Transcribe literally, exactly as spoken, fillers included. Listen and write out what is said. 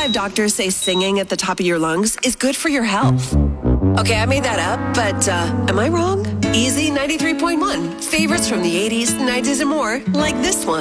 five doctors say singing at the top of your lungs is good for your health. Okay, I made that up, but uh, am I wrong? Easy ninety-three point one. Favorites from the eighties, nineties, and more, like this one.